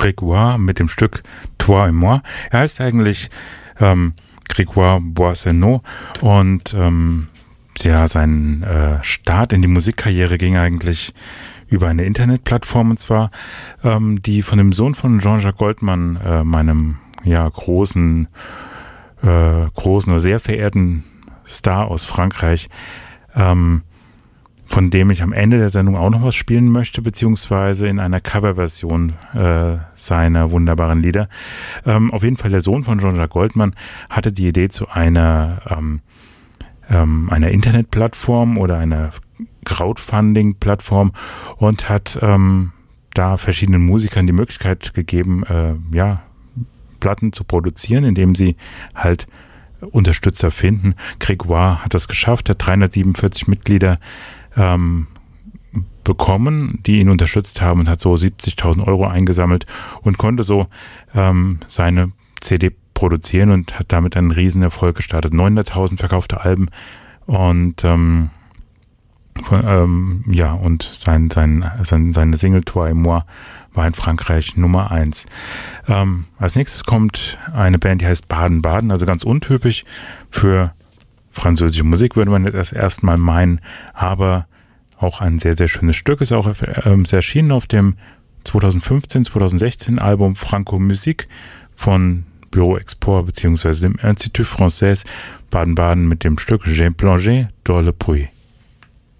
Grégoire mit dem Stück Toi et moi. Er heißt eigentlich Grégoire Boissonneau und ja, sein Start in die Musikkarriere ging eigentlich über eine Internetplattform, und zwar die von dem Sohn von Jean-Jacques Goldman, meinem großen oder sehr verehrten Star aus Frankreich, von dem ich am Ende der Sendung auch noch was spielen möchte, beziehungsweise in einer Coverversion seiner wunderbaren Lieder. Auf jeden Fall der Sohn von Jean-Jacques Goldman hatte die Idee zu einer Internetplattform oder einer Crowdfunding-Plattform und hat da verschiedenen Musikern die Möglichkeit gegeben, Platten zu produzieren, indem sie halt Unterstützer finden. Grégoire hat das geschafft, hat 347 Mitglieder bekommen, die ihn unterstützt haben, und hat so 70.000 Euro eingesammelt und konnte so seine CD produzieren und hat damit einen riesen Erfolg gestartet. 900.000 verkaufte Alben und und seine Single Toi et moi war in Frankreich Nummer 1. Als nächstes kommt eine Band, die heißt Baden-Baden, also ganz untypisch für französische Musik, würde man das erstmal meinen, aber auch ein sehr, sehr schönes Stück. Ist auch erschienen auf dem 2015-2016 Album Franco Musique von Bureau Export bzw. dem Institut Français. Baden-Baden mit dem Stück J'ai plongé dans le puits.